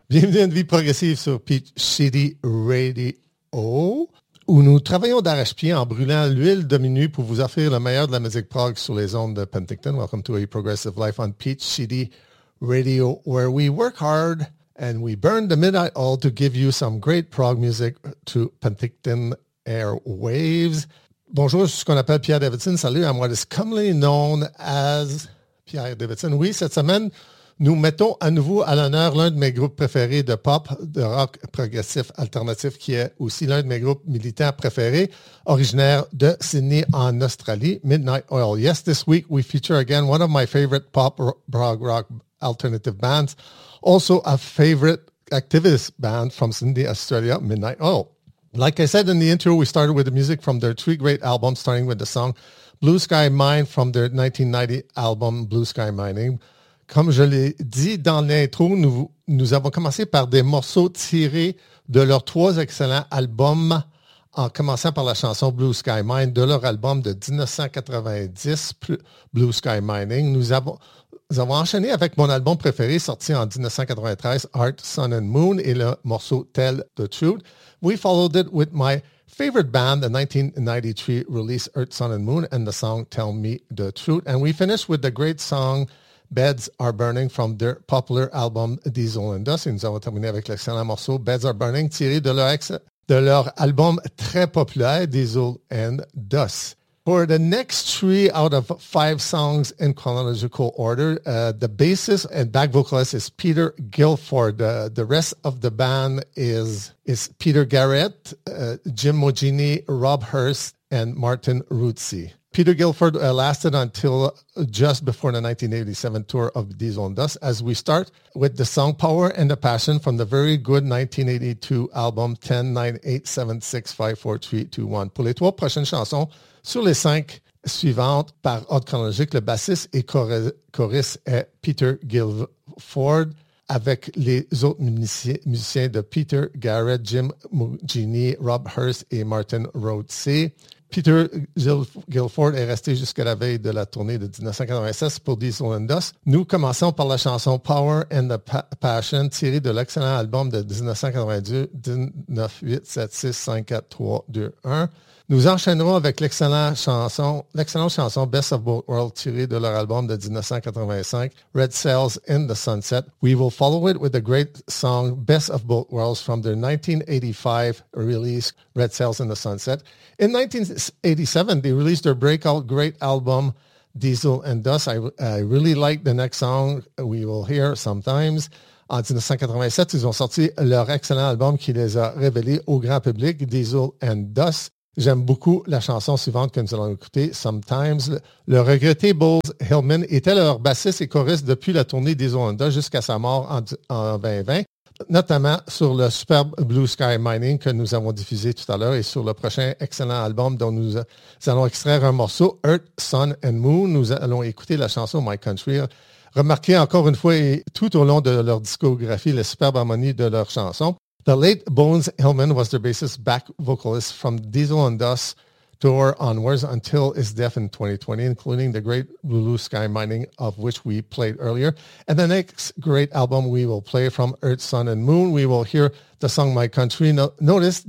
Bienvenue à Une vie progressive sur Peach City Radio, où nous travaillons d'arrache-pied en brûlant l'huile de minuit pour vous offrir le meilleur de la musique prog sur les ondes de Penticton. Welcome to a progressive life on Peach City Radio, where we work hard and we burn the midnight oil to give you some great prog music to Penticton airwaves. Bonjour, je suis ce qu'on appelle Pierre Davidson. Salut, I'm what is commonly known as Pierre Davidson. Oui, cette semaine, nous mettons à nouveau à l'honneur l'un de mes groupes préférés de pop, de rock progressif alternatif, qui est aussi l'un de mes groupes militants préférés, originaire de Sydney en Australie, Midnight Oil. Yes, this week we feature again one of my favorite pop, prog rock alternative bands, also a favorite activist band from Sydney, Australia, Midnight Oil. Like I said in the intro, we started with the music from their three great albums, starting with the song Blue Sky Mine from their 1990 album Blue Sky Mining. Comme je l'ai dit dans l'intro, nous avons commencé par des morceaux tirés de leurs trois excellents albums, en commençant par la chanson Blue Sky Mine de leur album de 1990, Blue Sky Mining. Nous avons enchaîné avec mon album préféré sorti en 1993, Art, Sun and Moon, et le morceau Tell the Truth. We followed it with my favorite band, the 1993 release Earth, Sun and Moon, and the song Tell Me the Truth. And we finished with the great song Beds Are Burning from their popular album Diesel and Dust. Et nous avons terminé avec l'excellent morceau Beds Are Burning tiré de leur album très populaire Diesel and Dust. For the next 3 out of 5 songs in chronological order, the bassist and back vocalist is Peter Guilford. The rest of the band is Peter Garrett, Jim Mogini, Rob Hurst, and Martin Ruzzi. Peter Guilford lasted until just before the 1987 tour of Diesel and Dust, as we start with the song Power and the Passion from the very good 1982 album 10-9-8-7-6-5-4-3-2-1. Pour les 3 prochaines chansons, sur les 5 suivantes par ordre chronologique, le bassiste et choriste est Peter Guilford, avec les autres musiciens de Peter Garrett, Jim Mogini, Rob Hurst et Martin Rhodesy. Peter Guilford est resté jusqu'à la veille de la tournée de 1996 pour Diesel and Dust. Nous commençons par la chanson Power and the Passion, tirée de l'excellent album de 1992, 19-8-7-6-5-4-3-2-1. Nous enchaînerons avec l'excellente chanson Best of Both Worlds, tirée de leur album de 1985, Red Sails in the Sunset. We will follow it with the great song Best of Both Worlds from their 1985 release, Red Sails in the Sunset. In 1987, they released their breakout great album, Diesel and Dust. I really like the next song we will hear sometimes. En 1987, ils ont sorti leur excellent album qui les a révélés au grand public, Diesel and Dust. J'aime beaucoup la chanson suivante que nous allons écouter, Sometimes. Le regretté Buzz Hillman était leur bassiste et choriste depuis la tournée Diesel and Dust jusqu'à sa mort en 2020, notamment sur le superbe Blue Sky Mining que nous avons diffusé tout à l'heure et sur le prochain excellent album dont nous allons extraire un morceau, Earth, Sun and Moon. Nous allons écouter la chanson My Country. Remarquez encore une fois et tout au long de leur discographie la superbe harmonie de leurs chansons. The late Bones Hillman was their bassist back vocalist from Diesel and Dust tour onwards until his death in 2020, including the great Blue Sky Mining, of which we played earlier. And the next great album we will play from Earth, Sun and Moon, we will hear the song My Country. Notice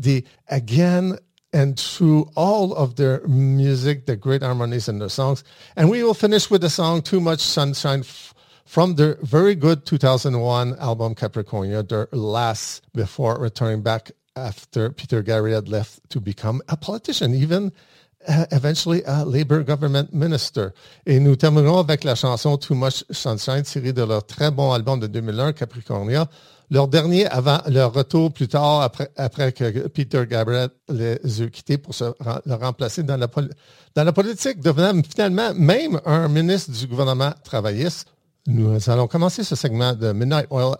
again and through all of their music, the great harmonies in their songs. And we will finish with the song Too Much Sunshine from their very good 2001 album Capricornia, their last before returning back after Peter Garrett left to become a politician, even eventually a Labour government minister. Et nous terminerons avec la chanson Too Much Sunshine, tirée de leur très bon album de 2001, Capricornia, leur dernier avant leur retour plus tard, après que Peter Garrett les eut quittés pour le remplacer dans la politique, devenant finalement même un ministre du gouvernement travailliste. Nous allons commencer ce segment de Midnight Oil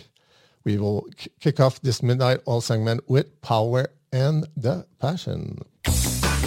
we will kick off this Midnight Oil segment with Power and the Passion.